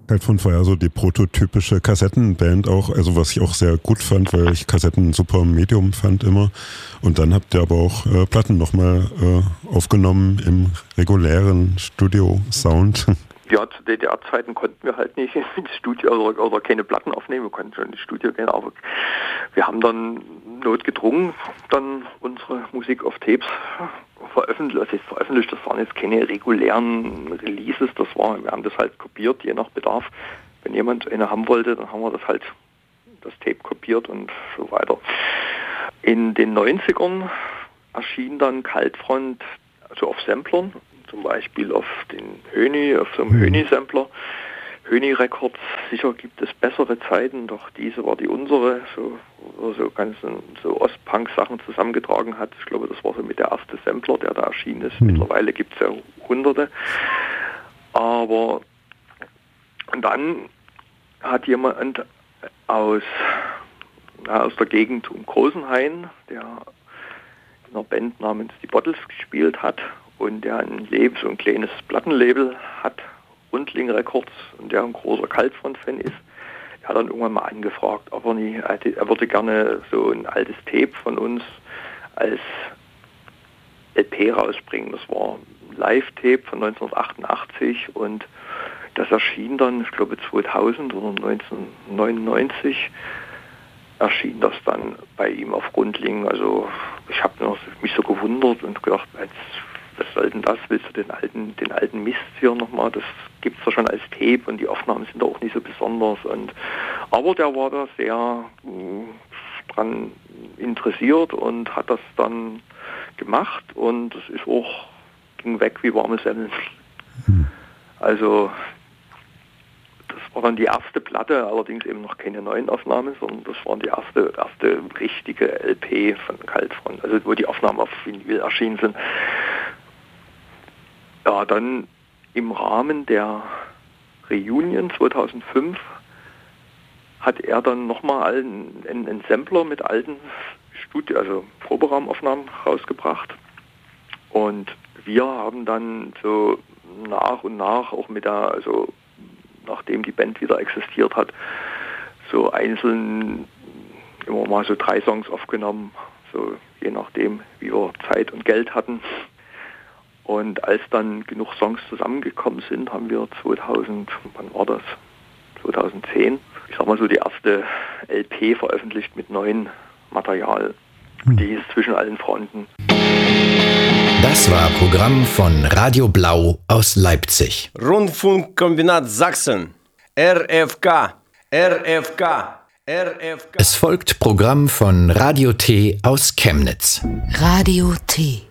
Kaltfront war ja so die prototypische Kassettenband auch, also was ich auch sehr gut fand, weil ich Kassetten ein super Medium fand immer. Und dann habt ihr aber auch Platten nochmal aufgenommen im regulären Studio-Sound. Ja, zu DDR-Zeiten konnten wir halt nicht ins Studio oder keine Platten aufnehmen, wir konnten schon ins Studio gehen, aber wir haben dann notgedrungen dann unsere Musik auf Tapes veröffentlicht. Das waren jetzt keine regulären Releases, wir haben das halt kopiert, je nach Bedarf. Wenn jemand eine haben wollte, dann haben wir das Tape kopiert und so weiter. In den 90ern erschien dann Kaltfront also auf Samplern, zum Beispiel auf so einem Höni-Sampler. Höni Records, sicher gibt es bessere Zeiten, doch diese war die unsere, so Ostpunk-Sachen zusammengetragen hat. Ich glaube, das war so mit der erste Sampler, der da erschienen ist. Mittlerweile gibt es ja hunderte. Und dann hat jemand aus der Gegend um Großenhain, der in einer Band namens Die Bottles gespielt hat und der so ein kleines Plattenlabel hat, Rundling Records, und der ein großer Kaltfront-Fan ist, der hat dann irgendwann mal angefragt, er würde gerne so ein altes Tape von uns als LP rausbringen. Das war ein Live-Tape von 1988 und das erschien dann, ich glaube 2000 oder 1999, erschien das dann bei ihm auf Rundling. Also ich habe mich so gewundert und gedacht, was soll denn das? Willst du den alten Mist hier nochmal? Das gibt es ja schon als Tape und die Aufnahmen sind auch nicht so besonders. Aber der war da sehr dran interessiert und hat das dann gemacht und es ging weg wie warme Semmeln. Also das war dann die erste Platte, allerdings eben noch keine neuen Aufnahmen, sondern das war die erste richtige LP von Kaltfront, also wo die Aufnahmen auf Vinyl erschienen sind. Ja, dann im Rahmen der Reunion 2005 hat er dann nochmal einen Sampler mit alten Proberaumaufnahmen rausgebracht. Und wir haben dann so nach und nach auch nachdem die Band wieder existiert hat, so einzeln immer mal so 3 Songs aufgenommen, so je nachdem, wie wir Zeit und Geld hatten. Und als dann genug Songs zusammengekommen sind, haben wir 2010, ich sag mal so die erste LP veröffentlicht mit neuem Material. Die ist zwischen allen Fronten. Das war Programm von Radio Blau aus Leipzig. Rundfunkkombinat Sachsen. RFK. Es folgt Programm von Radio T aus Chemnitz. Radio T.